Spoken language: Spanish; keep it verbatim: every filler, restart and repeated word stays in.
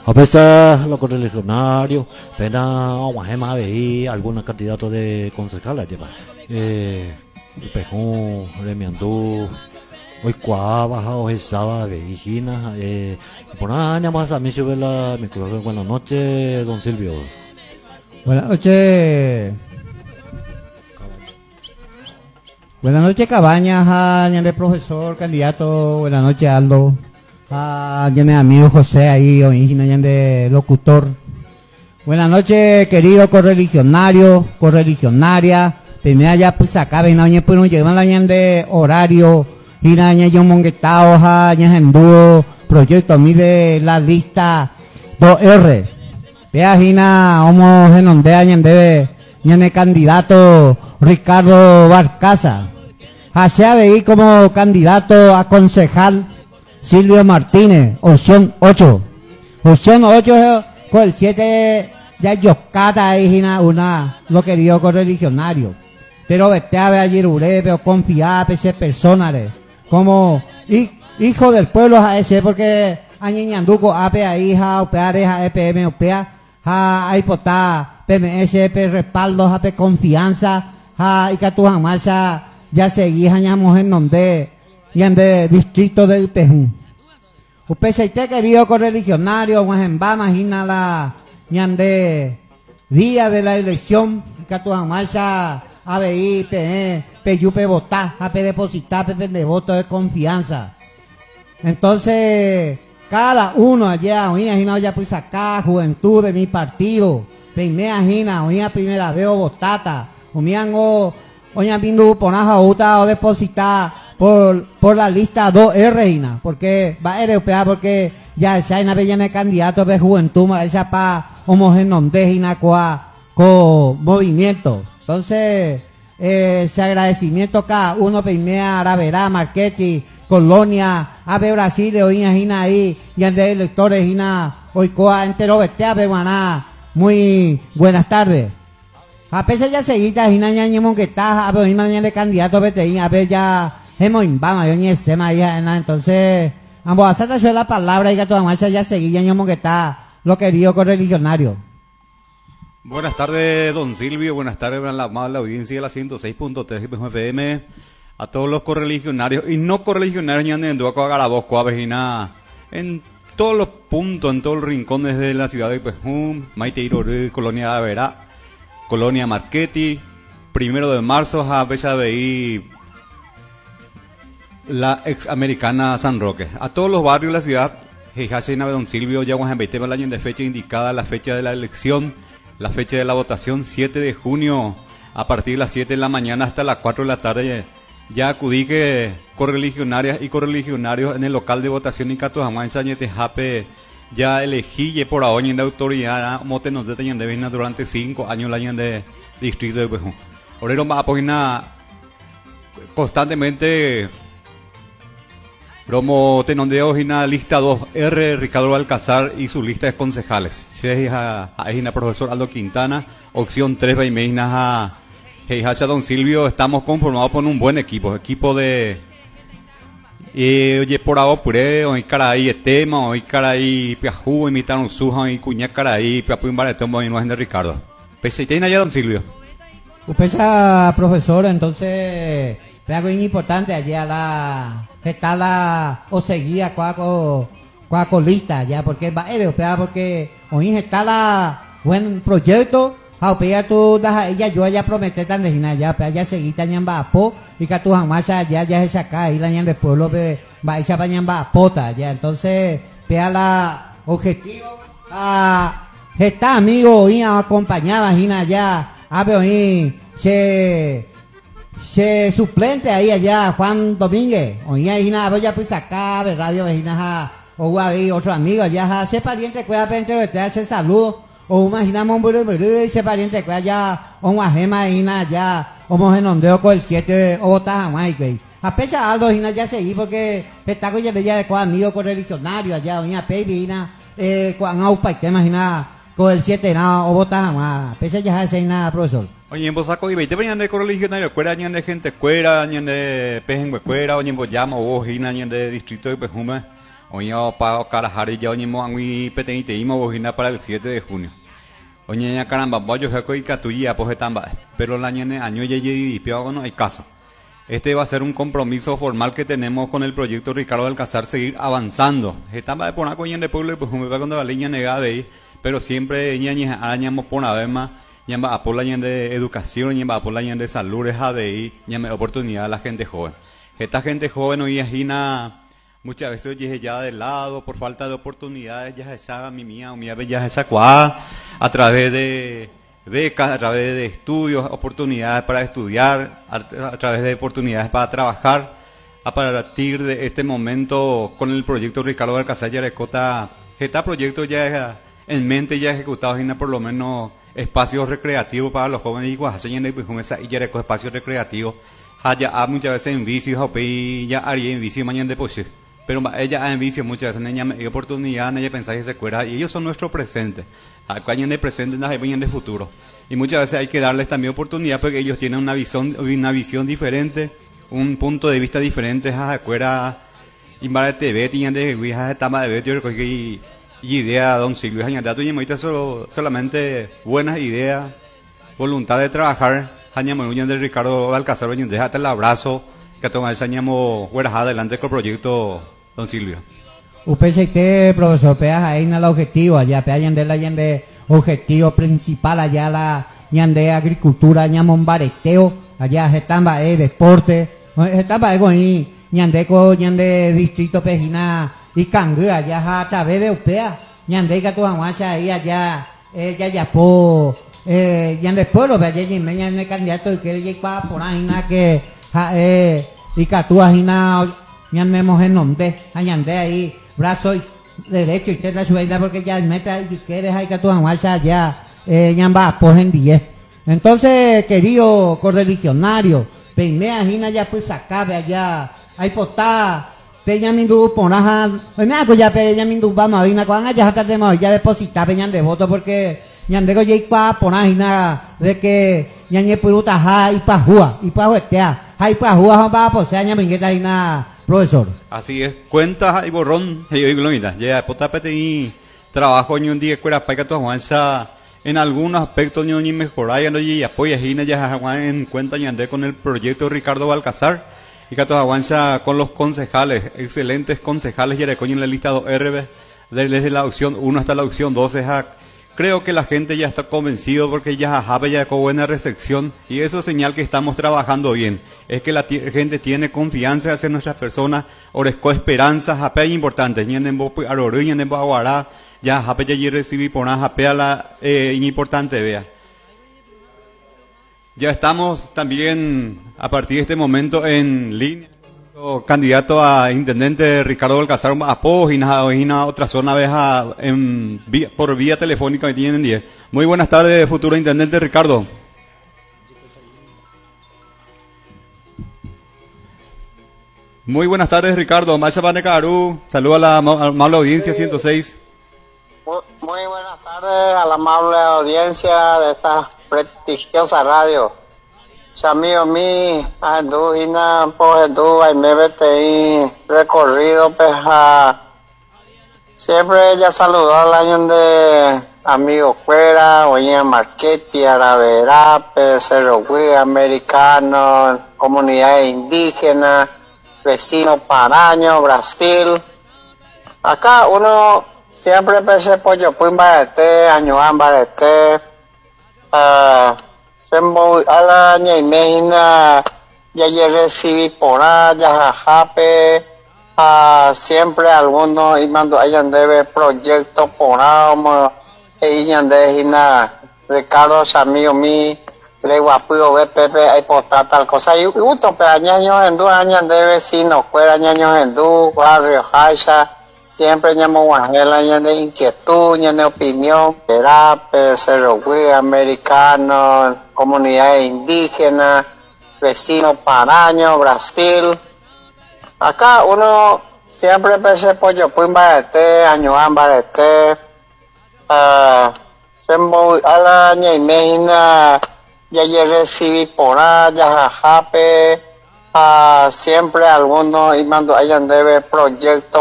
A pesar de los correligionarios, pena más veí algunos candidatos de concejales lleva. Eh, Pejón, Remiandú, hoy cuava, hoy sábado, veijina, eh, por nada más a mí sube la micrófono. Buenas noches, don Silvio. Buenas noches. Buenas noches, Cabañas, a de profesor, candidato. Buenas noches, Aldo. A mi amigo José ahí, origina de locutor. Buenas noches, querido correligionario, correligionaria. Primera ya pues acá, ven, oye, pues no llevan la de horario. Y la yo monguetao, ja, ya en dúo, proyecto mi de la lista dos R. Vea, Gina, homo genondea, ñende, ñende candidato Ricardo Barcaza. Hacia veí como candidato a concejal Silvio Martínez, opción ocho. Opción ocho con el siete ya yocata ahí, Gina, una, lo querido correligionario. Pero vete a ver ayer urebe o confiar ese personales. Como hijo del pueblo a ese, porque añeñanduco ape a hija, opea deja E P M, opea. Ha, hay potá, P M S, P respaldo, ha, P confianza, ha, y que tu jamás ya seguí, añamos en donde, y en de distrito del Pejú. Usted se te querido correligionario, Guajemba, imagina la, y de día de la elección, y que tu jamás a veí, P, P, P, votá, a P depositar, P, de voto de confianza. Entonces, cada uno allá, oía, Gina, ya pues acá, juventud de mi partido, primera Gina, oía, primera veo botata, oían o, oía, viendo ponaja uta o depositar por, por la lista dos R, Gina, porque va a europear, porque ya esa Gina veía en el candidato de juventud, esa pa homogéneo de Gina con movimiento. Entonces, eh, ese agradecimiento cada uno, primera, Araverá, Marchetti, Colonia, Ave Brasil, oía Gina ahí, y el de electores Gina, Oicoa, entero Betea, Beguaná. Muy buenas tardes. A pesar ya seguida, Gina, ñañemon que está, a ver, mañana de candidato Beteín, a ver, ya, hemos imbama, yo ni ese, entonces, ambos a saltar la palabra y que toda marcha ya seguida, ñañemon que está, lo querido correligionario. Buenas tardes, don Silvio, buenas tardes a la amable audiencia de la ciento seis punto tres F M. A todos los correligionarios y no correligionarios ñande en Duaco, Garabosco, Avejina, en todos los puntos, en todos los rincones de la ciudad de Pejún, Maiteiro, Colonia de Averá, Colonia Marchetti, primero de marzo, a Bella Veí, la ex americana San Roque. A todos los barrios de la ciudad, Jejachena, don Silvio, ya vamos a meter el año de fecha indicada, la fecha de la elección, la fecha de la votación, siete de junio, a partir de las siete de la mañana hasta las cuatro de la tarde. Ya acudí que correligionarias y correligionarios en el local de votación en Catuamán, Sañete Jape, ya elegí por ahora en la autoridad, motenos de Tañan de Vina durante cinco años la año de distrito de Pejón. Orero va a poner constantemente, Romo tenon de ojina lista dos R, Ricardo Alcázar y su lista de concejales. Si es a, a, a profesor Aldo Quintana, opción tres, Baimeina a Hey, hacia don Silvio, estamos conformados por un buen equipo, equipo de eh, oye por ahora puré, hoy caray tema, hoy caray piajú, imitaron suja, hoy cuña caray, piapu imbaretón, hoy no es de Ricardo. Pese tiene allá don Silvio. Usted profesor, entonces, es algo importante allá la, está la, o seguía cuaco, cuaco lista ya, porque va a porque hoy está la, buen proyecto. Ah, pero tú das ella yo ya prometí tan de ya, pero ya seguí tañamba apo y que tú jamás ya ya se saca y la ñan del pueblo ve va esa bañamba apota ya, entonces vea la objetivo a está amigo y acompañaba Gina ya a ver hoy se se suplente ahí allá Juan Domínguez hoy ahí Gina ya pues acá de radio Gina o ahí otro amigo ya hace pariente cuida frente de te hace saludo. O imaginamos un buru buru ese pariente que allá, o una gema hina ya, homogenondeo con el siete, o botas jamás, güey. A pesar de algo, hina ya seguí porque está con ya de con amigos con religionarios allá, o una baby hina, eh, con aupa y te imagina con el siete, no, o botas jamás. A pesar ya hace nada, profesor. Oye, en Bosaco y veinte mañana de correligionario, cuera, ñan de gente cuera, ñan de pejen cuera, oye, en Boyama, o hina, ñan de distrito de Pejume. Oña pa carajari ya oñimo angui petenite imo bojina para el siete de junio. Oña caramba, boyo jaco y catuya pues tamba. Pero la ñene año ya y pio no hay caso. Este va a ser un compromiso formal que tenemos con el proyecto Ricardo Alcázar, seguir avanzando. Estamos de poner coñen de pueblo y pues me va cuando la línea negada de ahí, pero siempre ñaña arañamos por una vez más, ñamba a por la de educación, ñamba a por la de salud, es de ahí, ñamba oportunidad a la gente joven. Esta gente joven hoy es muchas veces oye ya de lado por falta de oportunidades, ya esa mi mía o mi ave ya esa cuá a través de becas, a través de estudios, oportunidades para estudiar, a, a través de oportunidades para trabajar. A partir de este momento con el proyecto Ricardo Alcázar Yarecota, este proyecto ya en mente ya ejecutado y por lo menos espacios recreativos para los jóvenes y guajaseñas y con esa y Yareco espacios recreativos. Ya muchas veces en bici, ya haría en bici mañana de poche. Pero ella en vicio muchas veces ella me dio oportunidad, ella pensaba que se acuerda, y ellos son nuestro presente. Acá de presente, no hay de futuro. Y muchas veces hay que darles también oportunidad porque ellos tienen una visión, una visión diferente, un punto de vista diferente. A acuerda, y para T V, tienen de guijas de tama de ver, yo recogí idea, don Silvio, añadido, y me solamente buenas ideas, voluntad de trabajar, añadido de Ricardo Alcázar, déjate el abrazo, que toma ese añamo, adelante con el proyecto. Don Silvio. Usted que profesor, peas ahí en el objetivo, allá, peas yande la yande objetivo principal, allá la yande agricultura, ñamon bareteo, allá estamba eh deporte, estamba ego ahí, yande co yande distrito pejina y cangú, allá a través de upea, yande que tu aguacha ahí allá, eh ya ya po, eh yande pueblo, allá y me yande candidato que le llega por ahí na que, eh y que tu ajina ñandemos en nombre, añande ahí, brazo derecho y te la subida porque ya meta y quieres hay que tu aguacha ya, eh, ñamba pues en diez. Entonces, querido correligionario, peine ajina ya pues acabe allá, ahí potá, peña mindu ponaja, pues me hago ya peña mindu vamos a ir cuando allá hasta tenemos ya depositar peña de voto porque ñandego ya ipa ponajina de que ñañe puruta ja y pajua y pajuetea, hay pajua va pues aña mingueta y nada. Profesor. Así es, cuentas y borrón, yo digo, mira, ya, potapete y trabajo ni un día cuera para que tu avanza en algunos aspectos ni un mejorar ya no y apoya y ya en cuenta y andé con el proyecto Ricardo Alcázar y que tu avanza con los concejales, excelentes concejales ya de coño en la lista dos R B, desde la opción uno hasta la opción doce. Creo que la gente ya está convencido porque ya jabe ya con buena recepción y eso es señal que estamos trabajando bien. Es que la gente tiene confianza hacia nuestras personas, orezco esperanza, jape es importante, ñanembo aroru, ñanembo aguará, ya jape ya recibí por una jape a la eh, importante vea. Ya estamos también a partir de este momento en línea. Candidato a intendente Ricardo Alcázar Apo y na otra zona veja en vía, por vía telefónica que tienen diez. Muy buenas tardes, futuro intendente Ricardo. Muy buenas tardes, Ricardo. Macha Panecarú, saludo a la amable audiencia ciento seis. Muy, muy buenas tardes a la amable audiencia de esta prestigiosa radio. Samio mi andu hina po andu ay me vete recorrido peja siempre ella saludó al año de amigo fuera oye Marchetti, Araverape, Cerro Gui, americano, comunidades indígenas, vecinos paraño, Brasil. Acá uno siempre pese pollo pues barete, año barete, uh, Sembo a la ñaimena ya ya recibí por allá jajape a siempre algunos y mando hayan debe proyecto por amo y ya de hina Ricardo Samio mi le guapo ve pepe hay posta tal cosa y gusto pe años en dos años de vecinos fuera años en dos barrio Haisha siempre llamo guajela ya de inquietud ya de opinión Perape, Cerro Gui, americano, comunidades indígenas, vecinos paraño, Brasil. Acá uno siempre pese pollo pues barete, año barete, uh, sembo a la ñaimena ya ya recibí por allá jajape, uh, siempre algunos y mando hayan debe proyecto